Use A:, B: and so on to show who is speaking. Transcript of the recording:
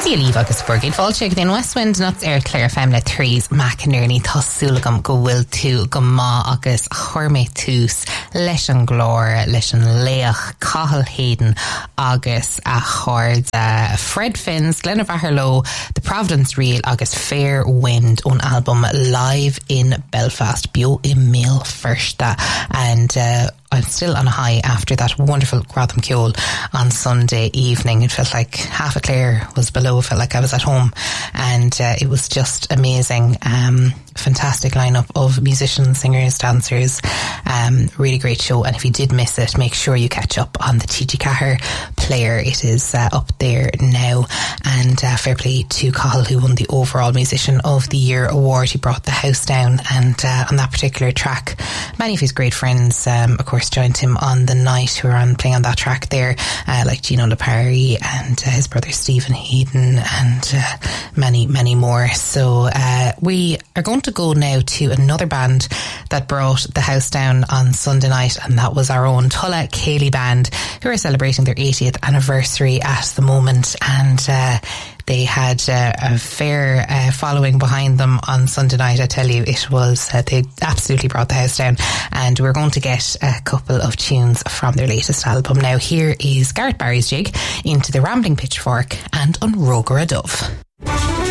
A: Líomh agus Fergie Fáilte den Westwind nuts Claire Femle 3's McInerney Thosúlagam go bhfuil tú go má agus chormé tús leis an glór leis an léach Cathal Hayden agus a chord Fred Finn's Glenna Low The Providence Reel agus Fair Wind on album Live in Belfast bio email first and I'm still on a high after that wonderful Gratham Ceol on Sunday evening. It felt like half a Clare was below. It felt like I was at home, and it was just amazing. Fantastic lineup of musicians, singers, dancers. Really great show. And if you did miss it, make sure you catch up on the TG Cahir player. It is up there now. And fair play to Cathal, who won the overall Musician of the Year award. He brought the house down, and on that particular track, many of his great friends, of course, joined him on the night who were playing on that track there, like Gino Lepari and his brother Stephen Hayden and many, many more. So we are going to go now to another band that brought the house down on Sunday night, and that was our own Tulla Cayley Band, who are celebrating their 80th anniversary at the moment, and they had a fair following behind them on Sunday night. I tell you, it was they absolutely brought the house down, and we're going to get a couple of tunes from their latest album. Now here is Garrett Barry's jig into the Rambling Pitchfork and On Roger a Dove.